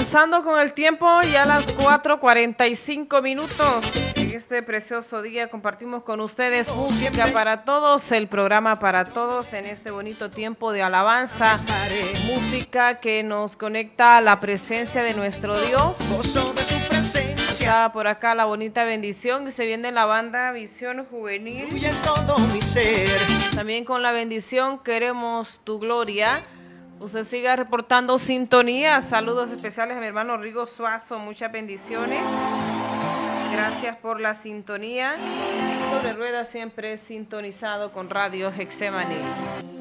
Avanzando con el tiempo, ya a las 4:45 minutos. En este precioso día compartimos con ustedes música para todos, el programa para todos en este bonito tiempo de alabanza. Música que nos conecta a la presencia de nuestro Dios. Está por acá la bonita bendición y se viene la banda Visión Juvenil. También con la bendición queremos tu gloria. Usted siga reportando sintonía. Saludos especiales a mi hermano Rigo Suazo. Muchas bendiciones. Gracias por la sintonía. Sobre ruedas siempre sintonizado con Radio Getsemaní.